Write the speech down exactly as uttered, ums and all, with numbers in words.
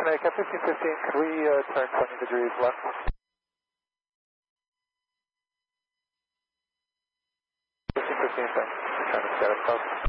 America, fifteen fifteen, can we uh, turn twenty degrees left? fifteen fifteen, thanks. Trying to set up close.